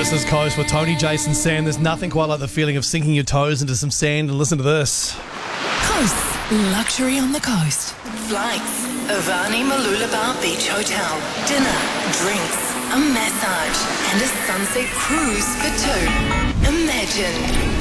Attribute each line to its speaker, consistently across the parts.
Speaker 1: This is Coast with Tony, Jason, Sam. There's nothing quite like the feeling of sinking your toes into some sand, and listen to this.
Speaker 2: Coast's luxury on the coast.
Speaker 3: Flights, Avani Mooloolaba Beach Hotel, dinner, drinks, a massage, and a sunset cruise for two. Imagine.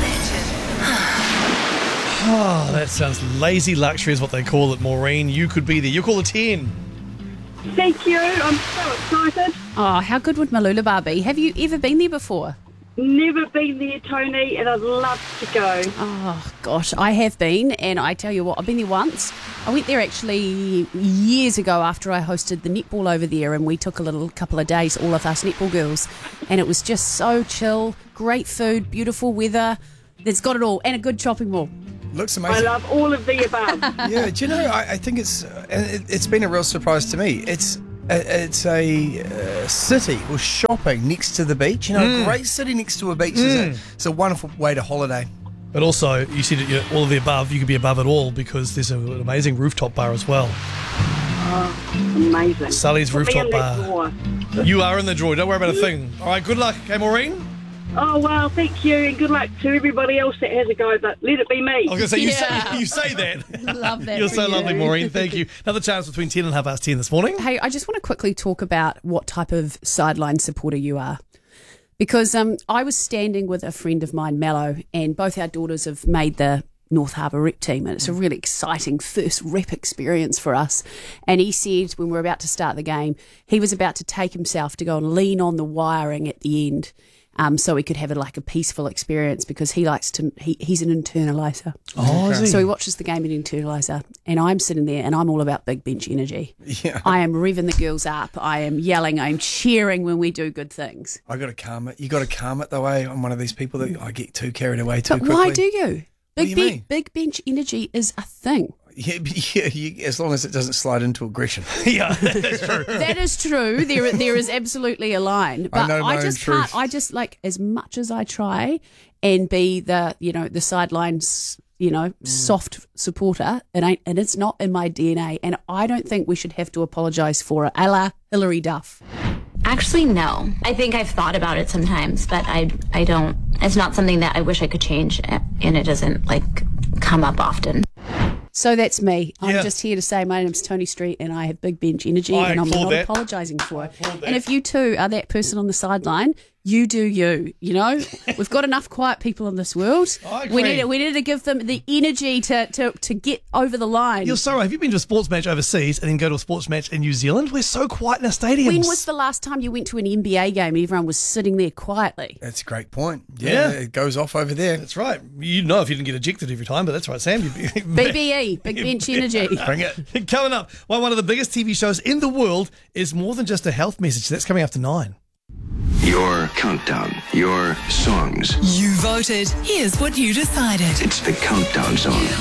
Speaker 1: Oh, that sounds lazy luxury is what they call it, Maureen. You could be there. You call it 10.
Speaker 4: Thank you. I'm so excited.
Speaker 5: Oh, how good would Mooloolaba be? Have you ever been there before?
Speaker 4: Never been there, Tony, and I'd love to go.
Speaker 5: Oh, gosh, I have been, and I tell you what, I've been there once. I went there actually years ago after I hosted the netball over there, and we took a couple of days, all of us netball girls, and it was just so chill, great food, beautiful weather. It's got it all, and a good shopping mall.
Speaker 6: Looks
Speaker 4: I
Speaker 6: amazing.
Speaker 4: love all of the above.
Speaker 6: Yeah, do you know, I think it's been a real surprise to me. It's a city with shopping next to the beach. You know, a great city next to a beach is a wonderful way to holiday.
Speaker 1: But also, you said all of the above, you could be above it all because there's an amazing rooftop bar as well.
Speaker 4: Oh, amazing.
Speaker 1: Sully's
Speaker 4: Put me
Speaker 1: rooftop
Speaker 4: in that
Speaker 1: bar.
Speaker 4: drawer.
Speaker 1: You are in the drawer. Don't worry about a thing. All right, good luck. Okay, Maureen?
Speaker 4: Oh, well, thank you, and good luck to everybody else that has a go, but let it be me.
Speaker 1: I was going to say,
Speaker 5: Yeah.
Speaker 1: you say that.
Speaker 5: Love that.
Speaker 1: You're
Speaker 5: for
Speaker 1: so
Speaker 5: you.
Speaker 1: lovely, Maureen. Thank you. Another chance between 10 and 10:30 this morning.
Speaker 5: Hey, I just want to quickly talk about what type of sideline supporter you are. Because I was standing with a friend of mine, Mallow, and both our daughters have made the North Harbour rep team, and it's a really exciting first rep experience for us. And he said when we were about to start the game, he was about to take himself to go and lean on the wiring at the end. So he could have a peaceful experience because he likes to. He's an internaliser.
Speaker 1: Oh, is he?
Speaker 5: So he watches the game in internaliser, and I'm sitting there, and I'm all about big bench energy.
Speaker 6: Yeah.
Speaker 5: I am revving the girls up. I am yelling. I'm cheering when we do good things.
Speaker 6: I got to calm it. You got to calm it the way I'm one of these people that I get too carried away too
Speaker 5: But
Speaker 6: quickly.
Speaker 5: why do you?
Speaker 6: What do you mean?
Speaker 5: Big bench energy is a thing.
Speaker 6: Yeah, as long as it doesn't slide into aggression.
Speaker 1: Yeah, that's true.
Speaker 5: That is true. There is absolutely a line. But
Speaker 6: know my own
Speaker 5: just
Speaker 6: truth.
Speaker 5: can't. I just as much as I try and be the sidelines, soft supporter, and it's not in my DNA. And I don't think we should have to apologise for it, a la Hilary Duff.
Speaker 7: Actually, no. I think I've thought about it sometimes, but I don't. It's not something that I wish I could change, and it doesn't come up often.
Speaker 5: So that's me. I'm
Speaker 1: Yeah.
Speaker 5: just here to say my name's Tony Street and I have big bench energy
Speaker 1: I
Speaker 5: and I'm
Speaker 1: applaud
Speaker 5: not
Speaker 1: that.
Speaker 5: apologising for it.
Speaker 1: applaud that.
Speaker 5: And if you too are that person on the sideline, you do you. We've got enough quiet people in this world.
Speaker 1: I
Speaker 5: We
Speaker 1: agree.
Speaker 5: need to give them the energy to get over the line.
Speaker 1: You're so right. Have you been to a sports match overseas and then go to a sports match in New Zealand? We're so quiet in our stadiums.
Speaker 5: When was the last time you went to an NBA game and everyone was sitting there quietly?
Speaker 6: That's a great point.
Speaker 1: Yeah.
Speaker 6: It goes off over there.
Speaker 1: That's right. You'd know if you didn't get ejected every time, but that's right, Sam. You'd be
Speaker 5: BBE, big bench energy.
Speaker 6: Bring it.
Speaker 1: Coming up, one of the biggest TV shows in the world is more than just a health message. That's coming after 9.
Speaker 8: Your countdown, your songs.
Speaker 2: You voted. Here's what you decided.
Speaker 8: It's the Countdown Song.